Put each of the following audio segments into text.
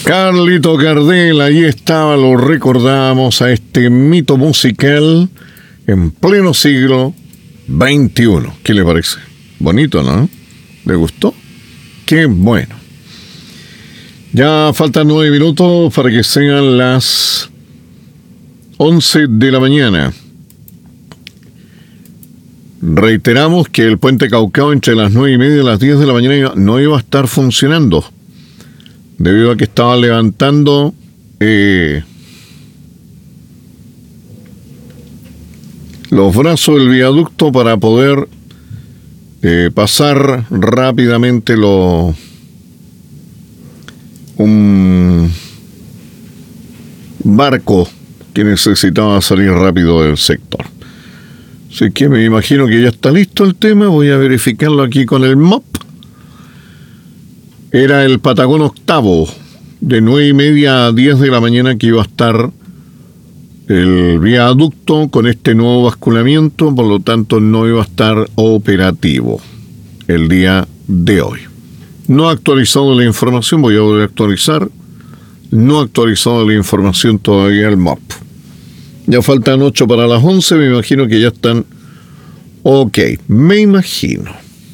Carlito Gardel, ahí estaba, lo recordamos a este mito musical en pleno siglo XXI. ¿Qué le parece? Bonito, ¿no? ¿Le gustó? Qué bueno. Ya faltan 9 minutos para que sean las 11 de la mañana. Reiteramos que el puente Caucao entre las 9:30 y las 10 de la mañana no iba a estar funcionando, debido a que estaba levantando los brazos del viaducto para poder pasar rápidamente un barco que necesitaba salir rápido del sector. Así que me imagino que ya está listo el tema. Voy a verificarlo aquí con el MOP. Era el Patagón octavo, de 9:30 a 10 de la mañana, que iba a estar el viaducto con este nuevo basculamiento, por lo tanto no iba a estar operativo el día de hoy. No ha actualizado la información, voy a volver a actualizar. No ha actualizado la información todavía el MOP. Ya faltan 8 para las 11, me imagino que ya están ok, me imagino.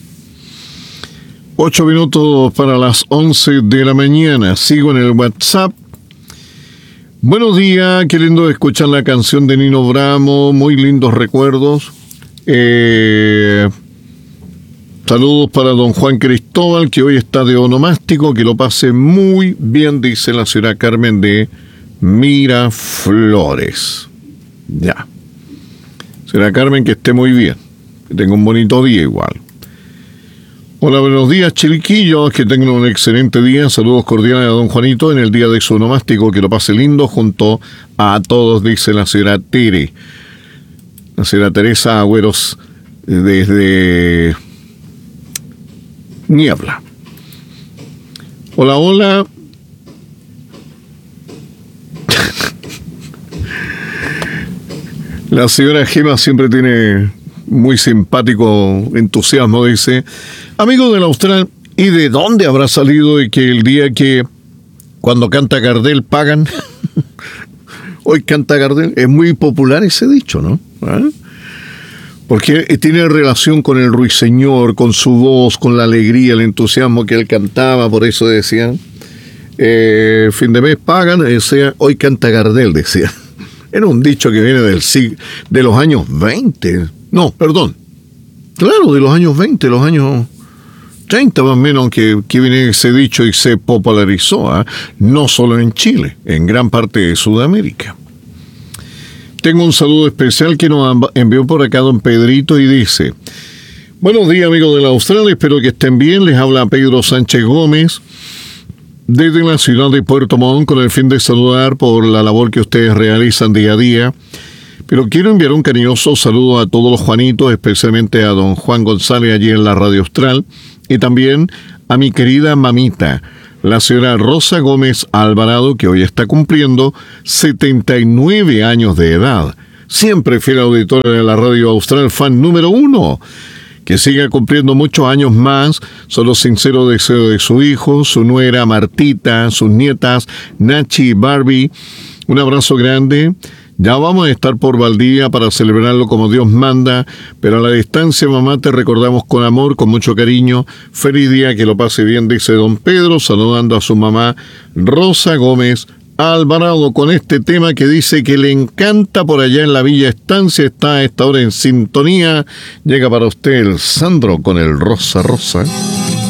8 minutos para las 11 de la mañana, sigo en el WhatsApp. Buenos días, qué lindo escuchar la canción de Nino Bravo, muy lindos recuerdos. Saludos para don Juan Cristóbal, que hoy está de onomástico, que lo pase muy bien, dice la señora Carmen de Miraflores. Ya. Señora Carmen, que esté muy bien, que tenga un bonito día igual. Hola, buenos días, Chiliquillos, que tengan un excelente día. Saludos cordiales a don Juanito en el día de su onomástico, que lo pase lindo junto a todos, dice la señora Tere. La señora Teresa Agüeros desde Niebla. Hola, hola. La señora Gema siempre tiene muy simpático entusiasmo, dice: amigo del Austral, ¿y de dónde habrá salido y que el día que cuando canta Gardel pagan? Hoy canta Gardel, es muy popular ese dicho, ¿no? Porque tiene relación con el ruiseñor, con su voz, con la alegría, el entusiasmo que él cantaba, por eso decían, fin de mes pagan, decía, hoy canta Gardel, decía. Era un dicho que viene de los años 20. No, perdón. Claro, de los años 20, los años 30 más o menos, que viene ese dicho y se popularizó, no solo en Chile, en gran parte de Sudamérica. Tengo un saludo especial que nos envió por acá don Pedrito y dice: buenos días, amigos de la Austral, espero que estén bien. Les habla Pedro Sánchez Gómez desde la ciudad de Puerto Montt, con el fin de saludar por la labor que ustedes realizan día a día. Pero quiero enviar un cariñoso saludo a todos los Juanitos, especialmente a don Juan González allí en la Radio Austral, y también a mi querida mamita, la señora Rosa Gómez Alvarado, que hoy está cumpliendo 79 años de edad. Siempre fiel auditora de la Radio Austral, fan número 1. Que siga cumpliendo muchos años más, son los sinceros deseos de su hijo, su nuera Martita, sus nietas Nachi y Barbie. Un abrazo grande. Ya vamos a estar por Valdivia para celebrarlo como Dios manda, pero a la distancia, mamá, te recordamos con amor, con mucho cariño. Feliz día, que lo pase bien, dice don Pedro, saludando a su mamá Rosa Gómez Alvarado, con este tema que dice que le encanta por allá en la Villa Estancia. Está a esta hora en sintonía. Llega para usted el Sandro con el Rosa Rosa.